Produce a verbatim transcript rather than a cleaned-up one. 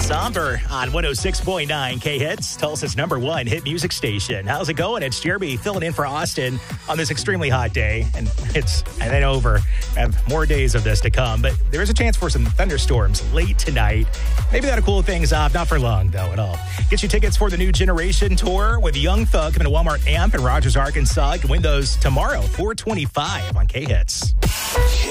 Somber on one oh six point nine K-Hits, Tulsa's number one hit music station. How's it going? It's Jeremy filling in for Austin on this extremely hot day. And it's and then over. I have more days of this to come. But there is a chance for some thunderstorms late tonight. Maybe that'll cool things off. Not for long, though, at all. Get you tickets for the New Generation Tour with Young Thug coming to Walmart Amp in Rogers, Arkansas. You can win those tomorrow, four twenty-five on K-Hits.